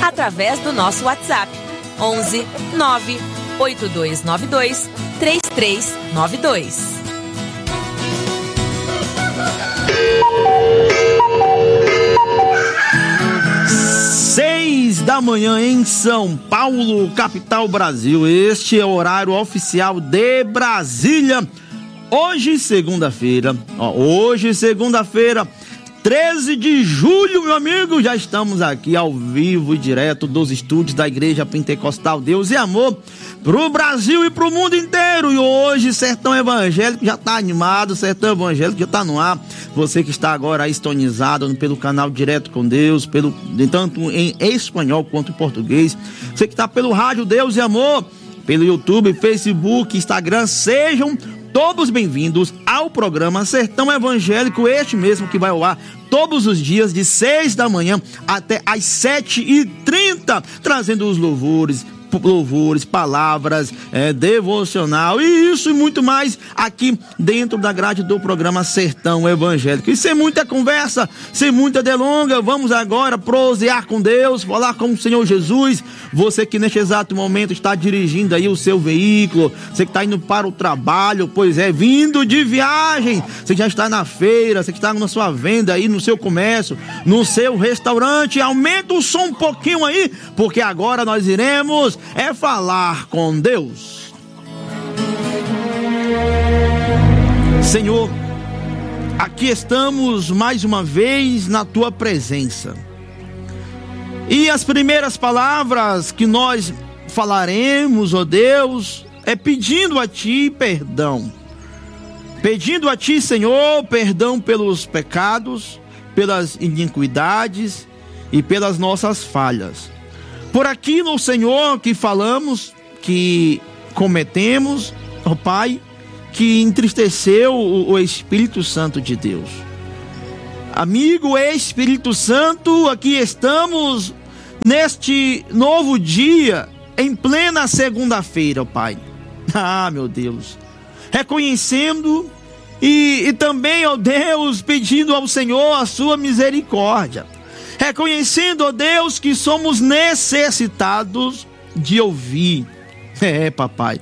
através do nosso WhatsApp 11 9 8292 3392. Seis da manhã em São Paulo, capital Brasil. Este é o horário oficial de Brasília. Hoje, segunda-feira, 13 de julho, meu amigo, já estamos aqui ao vivo e direto dos estúdios da Igreja Pentecostal Deus e Amor pro Brasil e pro mundo inteiro. E hoje, Sertão Evangélico já tá animado, Sertão Evangélico já tá no ar. Você que está agora aí sintonizado pelo canal Direto com Deus, tanto em espanhol quanto em português. Você que está pelo rádio Deus e Amor, pelo YouTube, Facebook, Instagram, sejam todos bem-vindos ao programa Sertão Evangélico, este mesmo que vai ao ar todos os dias de 6 da manhã até às 7h30, trazendo os louvores, palavras, devocional e isso e muito mais aqui dentro da grade do programa Sertão Evangélico. E sem muita conversa, sem muita delonga, vamos agora prosear com Deus, falar com o Senhor Jesus. Você que neste exato momento está dirigindo aí o seu veículo, você que está indo para o trabalho, vindo de viagem, você já está na feira, você que está na sua venda aí, no seu comércio, no seu restaurante, aumenta o som um pouquinho aí, porque agora nós iremos falar com Deus. Senhor, aqui estamos mais uma vez na tua presença. E as primeiras palavras que nós falaremos, ó Deus, é pedindo a ti perdão. Pedindo a ti, Senhor, perdão pelos pecados, pelas iniquidades e pelas nossas falhas. Por aquilo, Senhor, que falamos, que cometemos, ó Pai, que entristeceu o Espírito Santo de Deus. Amigo Espírito Santo, aqui estamos neste novo dia, em plena segunda-feira, ó Pai. Ah, meu Deus. Reconhecendo e também, ó Deus, pedindo ao Senhor a sua misericórdia. Reconhecendo, ó Deus, que somos necessitados de ouvir. Papai.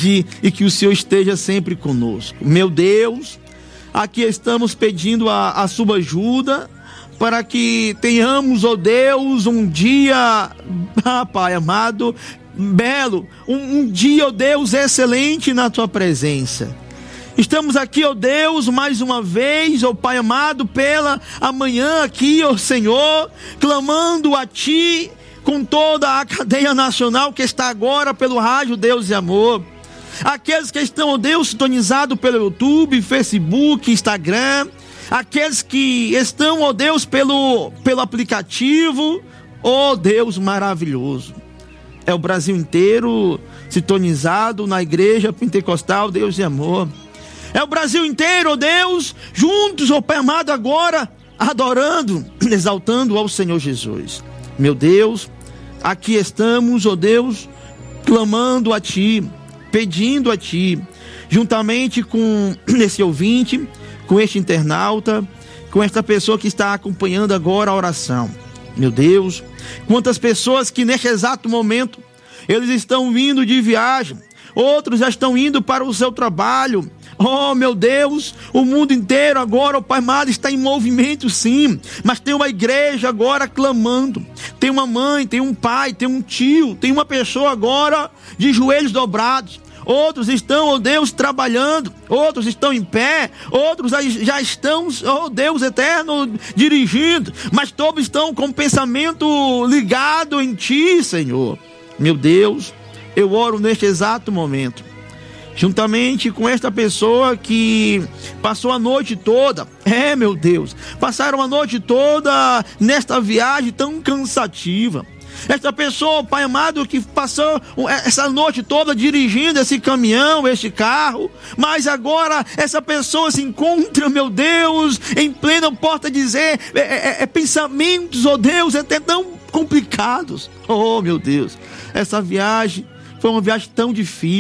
E que o Senhor esteja sempre conosco. Meu Deus, aqui estamos pedindo a sua ajuda para que tenhamos, ó Deus, um dia, Pai amado, belo, um dia, ó Deus, excelente na tua presença. Estamos aqui, ó Deus, mais uma vez, ó Pai amado, pela amanhã aqui, ó Senhor, clamando a Ti com toda a cadeia nacional que está agora pelo rádio Deus e Amor. Aqueles que estão, ó Deus, sintonizados pelo YouTube, Facebook, Instagram. Aqueles que estão, ó Deus, pelo aplicativo. Ó Deus maravilhoso. É o Brasil inteiro sintonizado na Igreja Pentecostal Deus e Amor. É o Brasil inteiro, ó Deus, juntos, ó Pai amado, agora, adorando, exaltando ao Senhor Jesus. Meu Deus, aqui estamos, ó Deus, clamando a Ti, pedindo a Ti, juntamente com esse ouvinte, com este internauta, com esta pessoa que está acompanhando agora a oração. Meu Deus, quantas pessoas que neste exato momento, eles estão vindo de viagem, outros já estão indo para o seu trabalho. Oh, meu Deus, o mundo inteiro agora, o Pai amado, está em movimento, sim. Mas tem uma igreja agora clamando. Tem uma mãe, tem um pai, tem um tio, tem uma pessoa agora de joelhos dobrados. Outros estão, ó Deus, trabalhando. Outros estão em pé. Outros já estão, ó Deus eterno, dirigindo. Mas todos estão com o pensamento ligado em Ti, Senhor. Meu Deus, eu oro neste exato momento, juntamente com esta pessoa que passou a noite toda, meu Deus, passaram a noite toda nesta viagem tão cansativa. Esta pessoa, Pai amado, que passou essa noite toda dirigindo esse caminhão, este carro, mas agora essa pessoa se encontra, meu Deus, em plena, porta dizer, pensamentos, ó Deus, até tão complicados. Oh, meu Deus, essa viagem foi uma viagem tão difícil.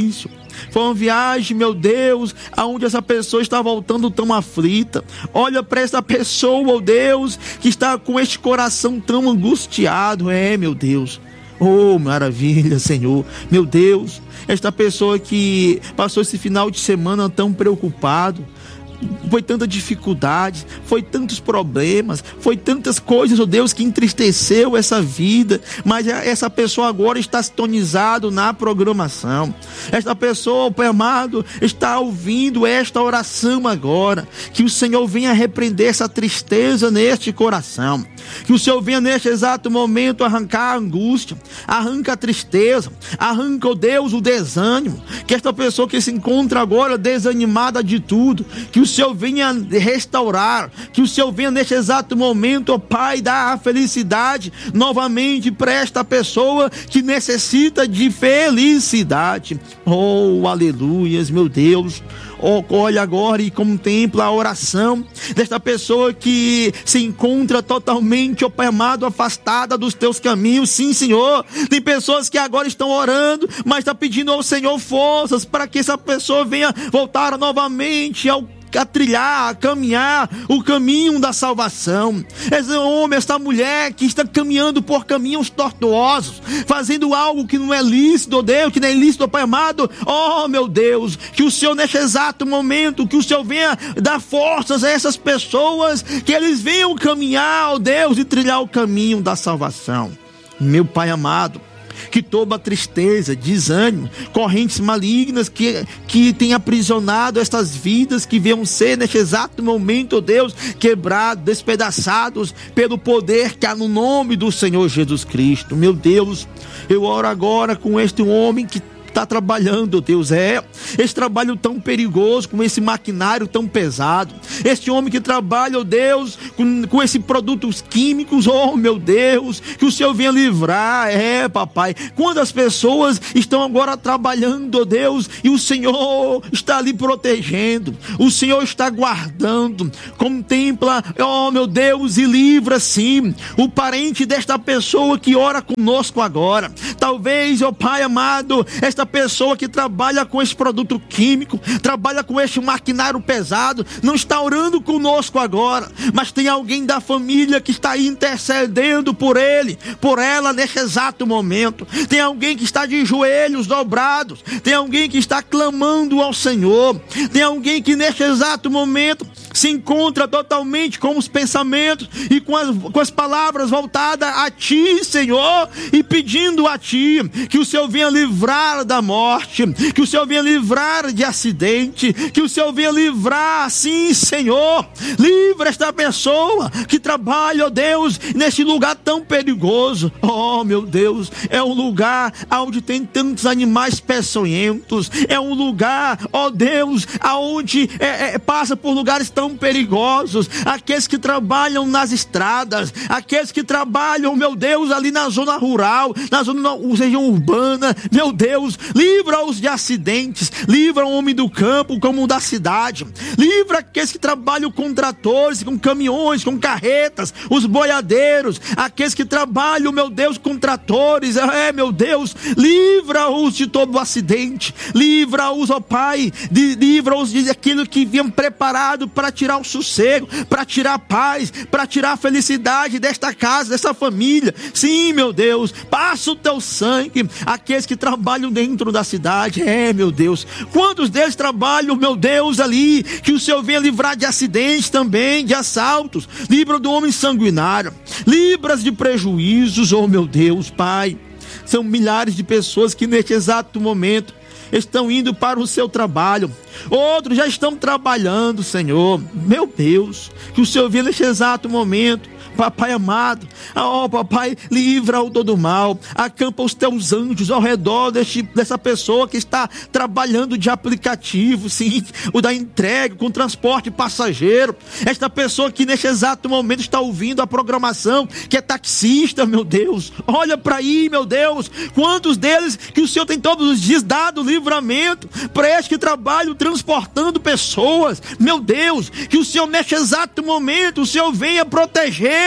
Foi uma viagem, meu Deus, aonde essa pessoa está voltando tão aflita. Olha para essa pessoa, oh Deus, que está com este coração tão angustiado. Meu Deus. Oh, maravilha, Senhor. Meu Deus, esta pessoa que passou esse final de semana tão preocupado. Foi tanta dificuldade, foi tantos problemas, foi tantas coisas, oh Deus, que entristeceu essa vida. Mas essa pessoa agora está sintonizado na programação. Esta pessoa, Pai amado, está ouvindo esta oração agora. Que o Senhor venha repreender essa tristeza neste coração. Que o Senhor venha neste exato momento arrancar a angústia, arranca a tristeza, arranca, oh Deus, o desânimo. Que esta pessoa que se encontra agora desanimada de tudo, que o Senhor venha restaurar, que o Senhor venha neste exato momento, ó Pai, dar a felicidade novamente para esta pessoa que necessita de felicidade. Oh, aleluias, meu Deus. Oh, olha agora e contempla a oração desta pessoa que se encontra totalmente, ó Pai amado, afastada dos teus caminhos. Sim, Senhor, tem pessoas que agora estão orando, mas está pedindo ao Senhor forças para que essa pessoa venha voltar novamente a trilhar, a caminhar o caminho da salvação. Esse homem, essa mulher que está caminhando por caminhos tortuosos, fazendo algo que não é lícito, oh Deus, que não é lícito, oh Pai amado. Oh, meu Deus, que o Senhor neste exato momento, que o Senhor venha dar forças a essas pessoas, que eles venham caminhar, oh Deus, e trilhar o caminho da salvação. Meu Pai amado, que toda tristeza, desânimo, correntes malignas que tem aprisionado estas vidas, que venham ser neste exato momento, oh Deus, quebrados, despedaçados pelo poder que há no nome do Senhor Jesus Cristo. Meu Deus, eu oro agora com este homem que está trabalhando, Deus, esse trabalho tão perigoso, com esse maquinário tão pesado, este homem que trabalha, oh Deus, com esses produtos químicos, oh meu Deus, que o Senhor venha livrar, papai, quando as pessoas estão agora trabalhando, oh Deus, e o Senhor está ali protegendo, o Senhor está guardando, contempla, oh meu Deus, e livra sim, o parente desta pessoa que ora conosco agora. Talvez, oh Pai amado, esta pessoa que trabalha com esse produto químico, trabalha com este maquinário pesado, não está orando conosco agora, mas tem alguém da família que está intercedendo por ele, por ela nesse exato momento. Tem alguém que está de joelhos dobrados, tem alguém que está clamando ao Senhor, tem alguém que nesse exato momento se encontra totalmente com os pensamentos e com as palavras voltadas a Ti, Senhor, e pedindo a Ti que o Senhor venha livrar da morte, que o Senhor venha livrar de acidente, que o Senhor venha livrar, sim, Senhor, livra esta pessoa que trabalha, ó Deus, neste lugar tão perigoso. Oh meu Deus, é um lugar onde tem tantos animais peçonhentos, é um lugar, ó Deus, aonde passa por lugares tão perigosos, aqueles que trabalham nas estradas, aqueles que trabalham, meu Deus, ali na zona rural, na zona região urbana. Meu Deus, livra-os de acidentes, livra o homem do campo como o da cidade, livra aqueles que trabalham com tratores, com caminhões, com carretas, os boiadeiros, aqueles que trabalham, meu Deus, com tratores, meu Deus, livra-os de todo o acidente, livra-os, ó Pai, livra-os de aquilo que vinham preparado para tirar o sossego, para tirar a paz, para tirar a felicidade desta casa, dessa família. Sim, meu Deus, passa o teu sangue, aqueles que trabalham dentro da cidade, meu Deus, quantos deles trabalham, meu Deus, ali, que o Senhor venha livrar de acidentes também, de assaltos, livra do homem sanguinário, livra-os de prejuízos, oh meu Deus, Pai. São milhares de pessoas que neste exato momento estão indo para o seu trabalho, outros já estão trabalhando, Senhor, meu Deus, que o Senhor venha neste exato momento, Papai amado, papai, livra-o todo mal, acampa os teus anjos ao redor dessa pessoa que está trabalhando de aplicativo, sim, o da entrega, com transporte passageiro, esta pessoa que neste exato momento está ouvindo a programação, que é taxista, meu Deus, olha para aí, meu Deus, quantos deles que o Senhor tem todos os dias dado livramento para estes que trabalham transportando pessoas, meu Deus, que o Senhor neste exato momento, o Senhor venha proteger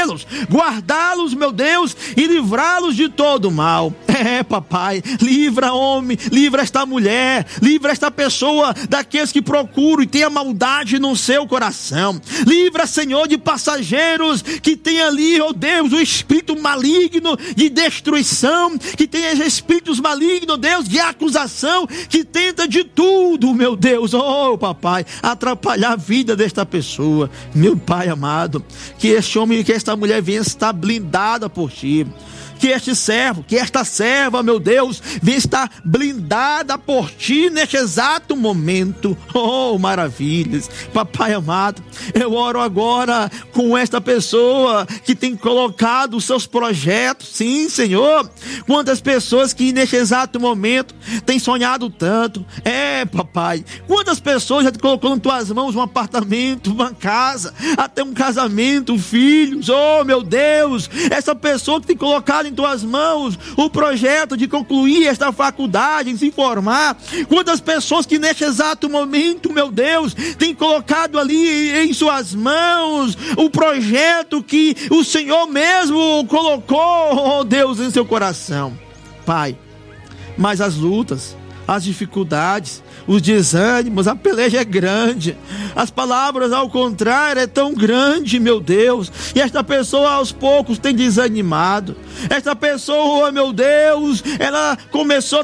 protegê-los, guardá-los, meu Deus, e livrá-los de todo mal. Papai, livra homem, livra esta mulher, livra esta pessoa daqueles que procuram e tem a maldade no seu coração. Livra, Senhor, de passageiros que tem ali, ó Deus, o espírito maligno de destruição, que tem espíritos malignos, Deus, de acusação, que tenta de tudo, meu Deus, oh papai, atrapalhar a vida desta pessoa. Meu Pai amado, que este homem, que esta mulher venha estar blindada por Ti. Que este servo, que esta serva, meu Deus, venha estar blindada por Ti neste exato momento. Oh, maravilhas. Papai amado, eu oro agora com esta pessoa que tem colocado os seus projetos. Sim, Senhor. Quantas pessoas que neste exato momento têm sonhado tanto. Papai. Quantas pessoas já te colocou nas Tuas mãos um apartamento, uma casa, até um casamento, filhos. Oh, meu Deus. Essa pessoa que tem colocado em Tuas mãos o projeto de concluir esta faculdade, de se formar. Quantas pessoas que neste exato momento, meu Deus, tem colocado ali em suas mãos o projeto que o Senhor mesmo colocou, oh Deus, em seu coração. Pai, mas as lutas, as dificuldades, os desânimos, a peleja é grande, as palavras ao contrário é tão grande, meu Deus, e esta pessoa aos poucos tem desanimado. Esta pessoa, meu Deus, ela começou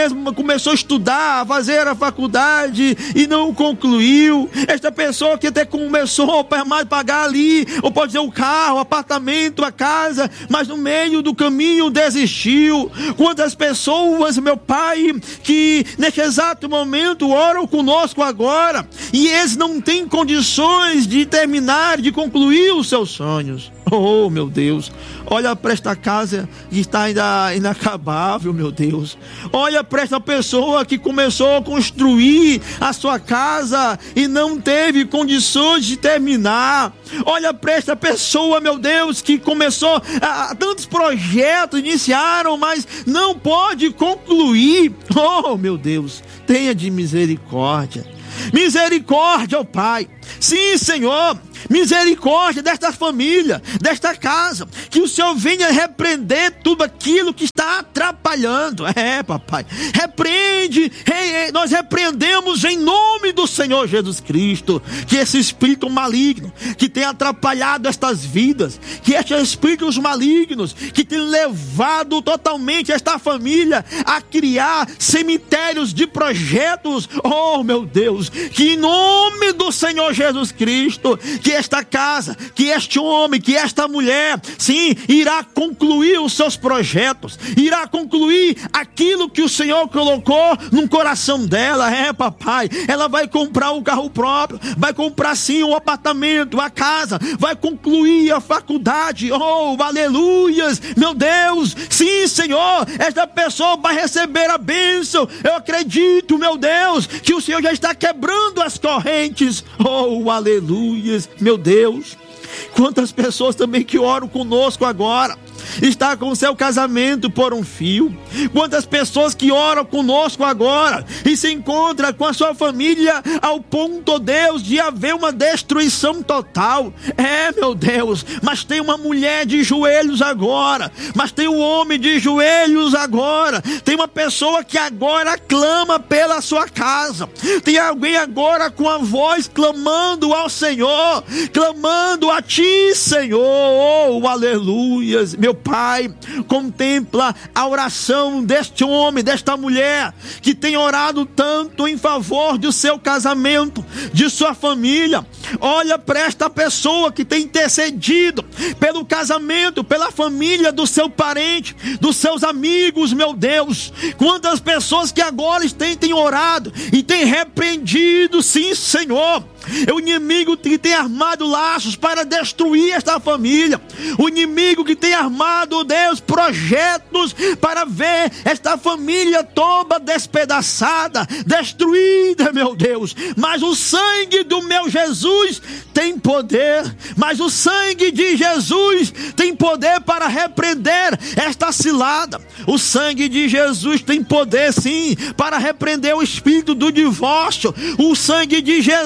a estudar, a fazer a faculdade e não concluiu. Esta pessoa que até começou a pagar ali, ou pode dizer o carro, o apartamento, a casa, mas no meio do caminho desistiu. Quantas pessoas, meu Pai, que neste exato momento oram conosco agora e eles não têm condições de terminar, de concluir os seus sonhos. Oh, meu Deus, olha para esta casa que está ainda inacabável, meu Deus. Olha para esta pessoa que começou a construir a sua casa e não teve condições de terminar. Olha para esta pessoa, meu Deus, que começou tantos projetos, iniciaram, mas não pode concluir. Oh, meu Deus, tenha de misericórdia. Misericórdia, ó Pai. Sim, Senhor, misericórdia desta família, desta casa, que o Senhor venha repreender tudo aquilo que está atrapalhando. Papai, repreende, nós repreendemos em nome do Senhor Jesus Cristo, que esse espírito maligno, que tem atrapalhado estas vidas, que estes espíritos malignos, que tem levado totalmente esta família a criar cemitérios de projetos, oh meu Deus, que em nome do Senhor Jesus Cristo, que esta casa, que este homem, que esta mulher, sim, irá concluir os seus projetos, irá concluir aquilo que o Senhor colocou no coração dela. Papai, ela vai comprar um carro próprio, vai comprar sim um apartamento, a casa, vai concluir a faculdade. Oh, aleluias, meu Deus, sim, Senhor, esta pessoa vai receber a bênção. Eu acredito, meu Deus, que o Senhor já está quebrando as correntes. Oh, aleluias, meu Deus. Quantas pessoas também que oram conosco agora, está com seu casamento por um fio. Quantas pessoas que oram conosco agora e se encontram com a sua família ao ponto, Deus, de haver uma destruição total. Meu Deus, mas tem uma mulher de joelhos agora, mas tem um homem de joelhos agora, tem uma pessoa que agora clama pela sua casa, tem alguém agora com a voz clamando ao Senhor, clamando a Ti, Senhor. Oh, aleluias, meu Pai, contempla a oração deste homem, desta mulher, que tem orado tanto em favor do seu casamento, de sua família. Olha para esta pessoa que tem intercedido pelo casamento, pela família do seu parente, dos seus amigos, meu Deus. Quantas pessoas que agora têm orado e têm repreendido, sim, Senhor, o inimigo que tem armado laços para destruir esta família, o inimigo que tem armado, Deus, projetos para ver esta família toda despedaçada, destruída, meu Deus. Mas o sangue do meu Jesus tem poder, mas o sangue de Jesus tem poder para repreender esta cilada. O sangue de Jesus tem poder, sim, para repreender o espírito do divórcio. O sangue de Jesus, sim,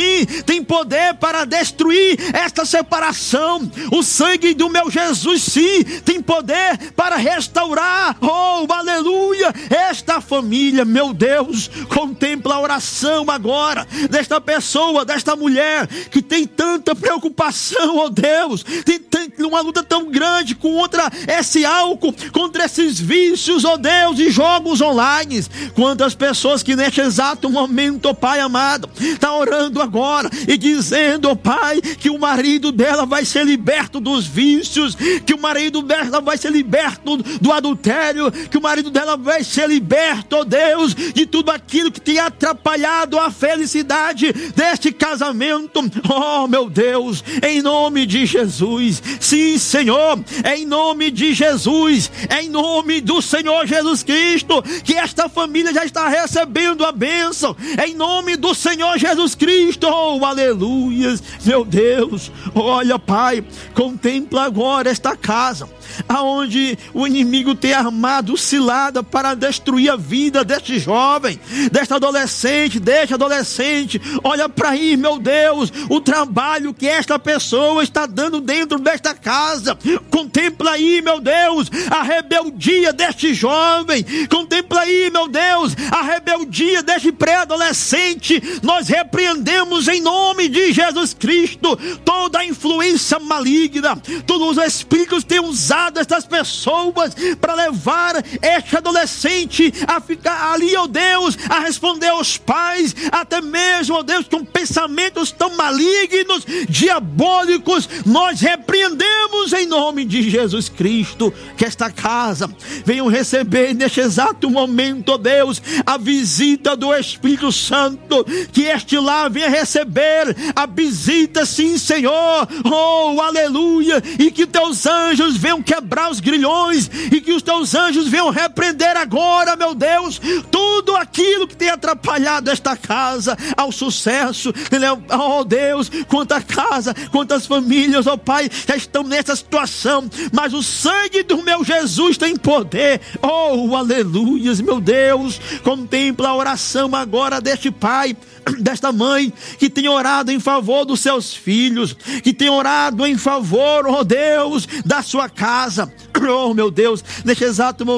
sim, tem poder para destruir esta separação. O sangue do meu Jesus, sim, tem poder para restaurar, oh, aleluia, esta família. Meu Deus, contempla a oração agora desta pessoa, desta mulher que tem tanta preocupação, oh Deus, tem uma luta tão grande contra esse álcool, contra esses vícios, oh Deus, e jogos online. Quantas pessoas que neste exato momento, oh Pai amado, está orando agora e dizendo, oh Pai, que o marido dela vai ser liberto dos vícios, que o marido dela vai ser liberto do adultério, que o marido dela vai ser liberto, oh Deus, de tudo aquilo que tem atrapalhado a felicidade deste casamento. Oh meu Deus, em nome de Jesus, sim Senhor, em nome de Jesus, em nome do Senhor Jesus Cristo, que esta família já está recebendo a bênção, em nome do Senhor Jesus Cristo, oh aleluias. Meu Deus, olha Pai, contempla agora esta casa, aonde o inimigo tem armado cilada para destruir a vida deste jovem, desta adolescente, deste adolescente. Olha para aí, meu Deus, o trabalho que esta pessoa está dando dentro desta casa. Contempla aí, meu Deus, a rebeldia deste jovem. Contempla aí, meu Deus, a rebeldia deste pré-adolescente. Nós repreendemos em nome de Jesus Cristo toda a influência maligna, todos os espíritos têm usado estas pessoas para levar este adolescente a ficar ali, ó Deus, a responder aos pais, até mesmo, ó Deus, com pensamentos tão malignos, diabólicos. Nós repreendemos em nome de Jesus Cristo que esta casa venham receber neste exato momento, ó Deus, a visita do Espírito Santo, que este lar venha receber a visita, sim Senhor, oh aleluia, e que teus anjos venham quebrar os grilhões, e que os teus anjos venham repreender agora, meu Deus, tudo aquilo que tem atrapalhado esta casa ao sucesso. Oh Deus, quanta casa, quantas famílias, oh Pai, já estão nessa situação, mas o sangue do meu Jesus tem poder, oh aleluias. Meu Deus, contempla a oração agora deste pai, desta mãe, que tem orado em favor dos seus filhos, que tem orado em favor, oh Deus, da sua casa. Oh meu Deus, neste exato momento